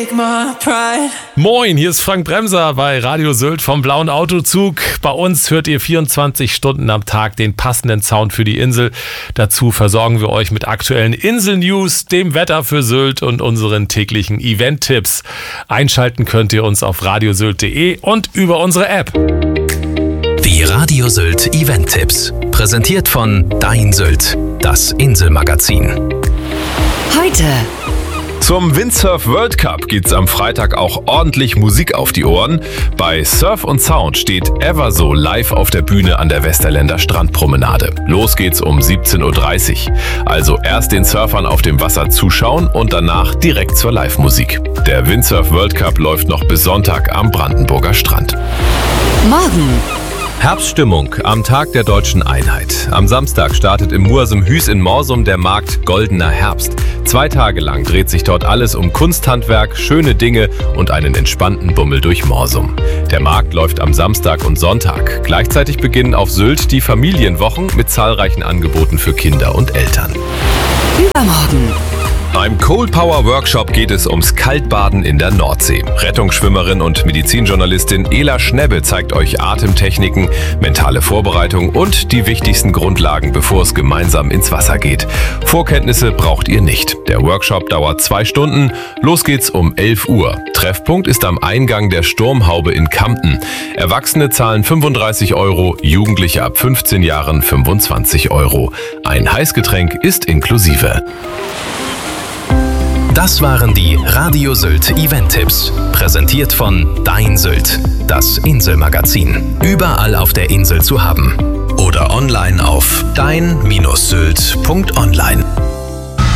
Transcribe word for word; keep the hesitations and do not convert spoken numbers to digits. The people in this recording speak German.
take my pride. Moin, hier ist Frank Bremser bei Radio Sylt vom Blauen Autozug. Bei uns hört ihr vierundzwanzig Stunden am Tag den passenden Sound für die Insel. Dazu versorgen wir euch mit aktuellen Insel-News, dem Wetter für Sylt und unseren täglichen Event-Tipps. Einschalten könnt ihr uns auf radiosylt punkt de und über unsere App. Die Radio Sylt Event-Tipps. Präsentiert von Dein Sylt, das Inselmagazin. Heute. Zum Windsurf World Cup gibt's am Freitag auch ordentlich Musik auf die Ohren. Bei Surf und Sound steht Everso live auf der Bühne an der Westerländer Strandpromenade. Los geht's um siebzehn Uhr dreißig. Also erst den Surfern auf dem Wasser zuschauen und danach direkt zur Live-Musik. Der Windsurf World Cup läuft noch bis Sonntag am Brandenburger Strand. Morgen. Herbststimmung am Tag der Deutschen Einheit. Am Samstag startet im Mursum Hüs in Morsum der Markt Goldener Herbst. Zwei Tage lang dreht sich dort alles um Kunsthandwerk, schöne Dinge und einen entspannten Bummel durch Morsum. Der Markt läuft am Samstag und Sonntag. Gleichzeitig beginnen auf Sylt die Familienwochen mit zahlreichen Angeboten für Kinder und Eltern. Übermorgen. Beim Cold Power Workshop geht es ums Kaltbaden in der Nordsee. Rettungsschwimmerin und Medizinjournalistin Ela Schnebbe zeigt euch Atemtechniken, mentale Vorbereitung und die wichtigsten Grundlagen, bevor es gemeinsam ins Wasser geht. Vorkenntnisse braucht ihr nicht. Der Workshop dauert zwei Stunden. Los geht's um elf Uhr. Treffpunkt ist am Eingang der Sturmhaube in Kampen. Erwachsene zahlen fünfunddreißig Euro, Jugendliche ab fünfzehn Jahren fünfundzwanzig Euro. Ein Heißgetränk ist inklusive. Das waren die Radio Sylt Event-Tipps. Präsentiert von Dein Sylt, das Inselmagazin. Überall auf der Insel zu haben. Oder online auf dein Bindestrich sylt punkt online.